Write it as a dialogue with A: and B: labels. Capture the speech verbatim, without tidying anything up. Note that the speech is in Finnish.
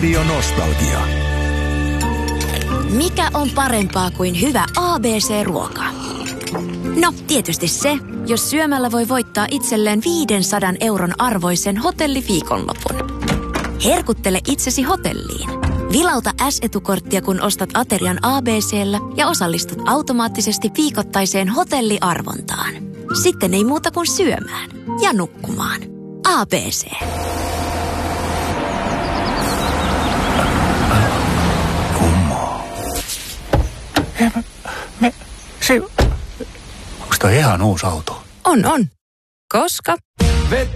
A: Radio Nostalgia.
B: Mikä on parempaa kuin hyvä A B C-ruoka? No, tietysti se, jos syömällä voi voittaa itselleen viisisataa euron arvoisen hotelliviikonlopun. Herkuttele itsesi hotelliin. Vilauta S-etukorttia, kun ostat aterian A B C:llä ja osallistut automaattisesti viikoittaiseen hotelliarvontaan. Sitten ei muuta kuin syömään ja nukkumaan. A B C.
C: Kummaa. Hei, me, me, se, onks toi ihan uusi auto?
B: On, on. Koska...